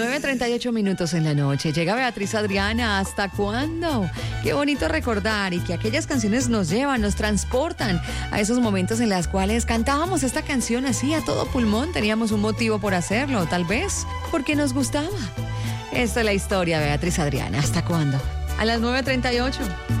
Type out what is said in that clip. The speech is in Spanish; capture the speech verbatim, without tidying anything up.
nueve treinta y ocho minutos en la noche. Llega Beatriz Adriana. ¿Hasta cuándo? Qué bonito recordar y que aquellas canciones nos llevan, nos transportan a esos momentos en los cuales cantábamos esta canción así a todo pulmón. Teníamos un motivo por hacerlo, tal vez porque nos gustaba. Esta es la historia, Beatriz Adriana. ¿Hasta cuándo? A las nueve treinta y ocho.